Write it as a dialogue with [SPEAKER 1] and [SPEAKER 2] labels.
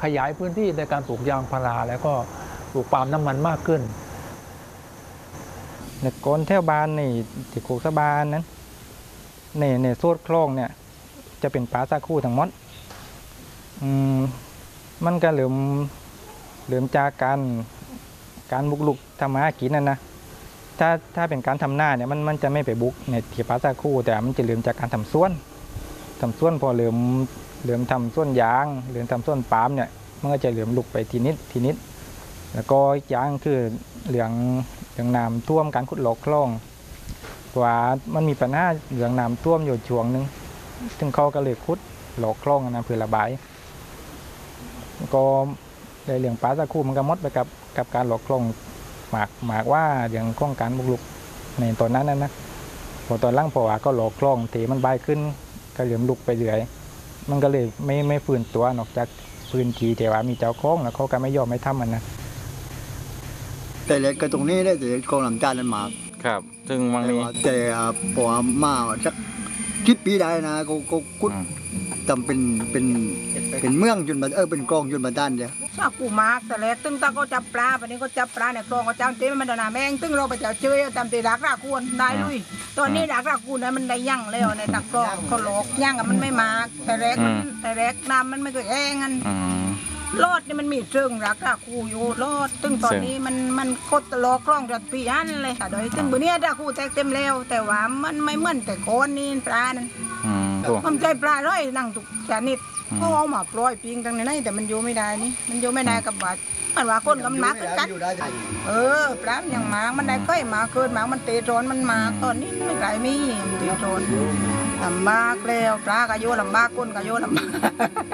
[SPEAKER 1] ขยายพื้นที่ในการปลูกยางพาราแล้วก็ปลูกปาล์มน้ำมันมากขึ้น
[SPEAKER 2] ในโกนแถวบ้านนี่ที่โคกสะบานนั้นในโซดคลองเนี่ยจะเป็นปลาซาคูทั้งหมดมันก็เหลื่อมจากการบุกลุกทำมาหากินนั่นนะถ้าเป็นการทำหน้าเนี่ยมันจะไม่ไปบุกในที่ปลาซาคูแต่มันจะเหลื่อมจากการทำสวนพอเหลื่อมทำสวนยางเหลื่อมทำสวนปาล์มเนี่ยมันก็จะเหลื่อมลุกไปทีนิดแล้วก็อีกอย่างคือเหลืองน้ำท่วมการขุดหลอกคลองว่ามันมีปัญหาเหลืองน้ำท่วมอยู่ช่วงนึงซึ่งเขาก็เลยขุดหลอกคลองนะเพื่อระบายก็ในเรื่องปลาซาคูมันก็มดไปกับการหลอกคลองหมากว่าเรื่องของการบุกรุกในตอนนั้นนะพอตอนหลังพอก็หลอกคลองเทมันใบขึ้นก็เหลื่อมลุกไปเรื่อยมันก็เลยไม่ฟื้นตัวนอกจากพื้นที่แต่ว่ามีเจ้าของแล้วเขาก็ไม่ยอมไม่ทำมันนะ
[SPEAKER 3] แต่เล็กก็ตรงนี้ได้แต่กองลำจานนั้นมา
[SPEAKER 2] ครับซึ่งบางที
[SPEAKER 3] แต่พอมาสัก10 ปีได้นะก็กุดทำเป็นเมืองจนมาเป็นกองจนมาด้านเดียว
[SPEAKER 4] ชากูมากแต่เล็กตึงตาก็จับปลาวันนี้ก็จับปลาในคลองก็จับเต็มมันดานาแมงตึงเราไปเจ้าเจยจำตีรักราคูนได้ลุยตอนนี้รักราคูนนั้นมันได้ยั่งแล้วในตักคลองเขาหลอกยั่งมันไม่มากแต่เล็กน้ำมันไม่เคยแห้งกันรอดนี่มันมีเชิงรักราคูอยู่รอดตึงตอนนี้มันกดตลอคลองจนปีอันเลยค่ะโดยตึงบุเนี้ยราคูแตกเต็มแล้วแต่ว่ามันไม่เหมือนแต่ก้อนนี่ปลานั้นมันใจปลาร้อยนั่งทุกชนิดเขาเอามาปล่อยปิงตั้งในนั้นแต่มันอยู่ไม่ได้นี่มันอยู่ไม่ได้กับบาดมันว่าคนกับหมากัดปลาอย่างหมามันได้ก้อยหมาเกินหมามันเตะโจนมันมาตอนนี้ไม่ไกลมีเตะโจนลำบากแล้วปลาก็โยลำบากคนก็โยลำบาก